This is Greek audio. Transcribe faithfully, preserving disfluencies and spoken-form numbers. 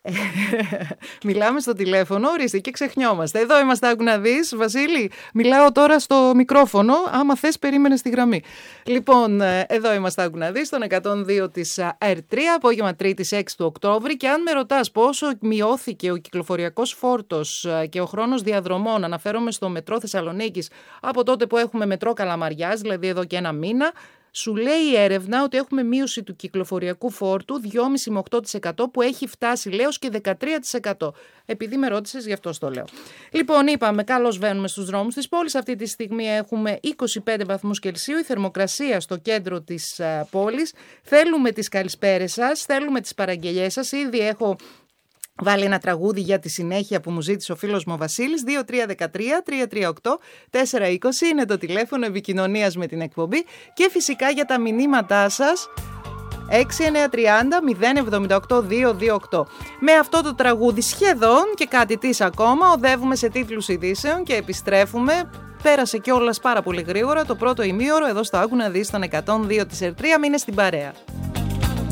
Μιλάμε στο τηλέφωνο, ορίστε, και ξεχνιόμαστε. Εδώ είμαστε, άκου να δεις, Βασίλη. Μιλάω τώρα στο μικρόφωνο. Άμα θες, περίμενε στη γραμμή. Λοιπόν, εδώ είμαστε, άκου να δεις, στον εκατόν δύο της αρ τρία, απόγευμα Τρίτης έξι του Οκτώβρη. Και αν με ρωτάς πόσο μειώθηκε ο κυκλοφοριακός φόρτος και ο χρόνος διαδρομών, αναφέρομαι στο μετρό Θεσσαλονίκης από τότε που έχουμε μετρό Καλαμαριάς, δηλαδή εδώ και ένα μήνα. Σου λέει η έρευνα ότι έχουμε μείωση του κυκλοφοριακού φόρτου δυόμισι με οκτώ τοις εκατό που έχει φτάσει, λέω, και δεκατρία τοις εκατό. Επειδή με ρώτησες, γι' αυτό το λέω. Λοιπόν, είπαμε, καλώς βαίνουμε στους δρόμους της πόλης. Αυτή τη στιγμή έχουμε είκοσι πέντε βαθμούς Κελσίου, η θερμοκρασία στο κέντρο της uh, πόλης. Θέλουμε τις καλησπέρες σας, θέλουμε τις παραγγελιές σας. Ήδη έχω βάλει ένα τραγούδι για τη συνέχεια που μου ζήτησε ο φίλος μου ο Βασίλης. Δύο τρία ένα τρία τρία τρία οκτώ τέσσερα είκοσι είναι το τηλέφωνο επικοινωνίας με την εκπομπή. Και φυσικά για τα μηνύματά σας έξι εννιά τρία μηδέν μηδέν εβδομήντα οκτώ διακόσια είκοσι οκτώ. Με αυτό το τραγούδι σχεδόν και κάτι της ακόμα οδεύουμε σε τίτλους ειδήσεων και επιστρέφουμε. Πέρασε κιόλας πάρα πολύ γρήγορα το πρώτο ημίωρο εδώ στο Άκου να δεις, στον εκατόν δύο της αρ τρία. Μείνε στην παρέα.